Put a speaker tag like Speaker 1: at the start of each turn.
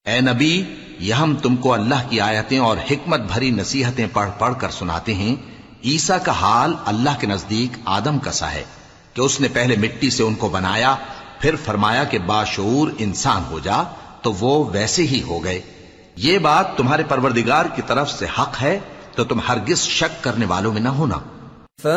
Speaker 1: ए नबी, यह हम तुमको अल्लाह की आयतें और हिकमत भरी नसीहतें पढ़ पढ़ कर सुनाते हैं। ईसा का हाल अल्लाह के नजदीक आदम का सा है कि उसने पहले मिट्टी से उनको बनाया, फिर फरमाया कि बाशऊर इंसान हो जा, तो वो वैसे ही हो गए। ये बात तुम्हारे परवरदिगार की तरफ से हक है, तो तुम हरगिज शक करने वालों में न होना।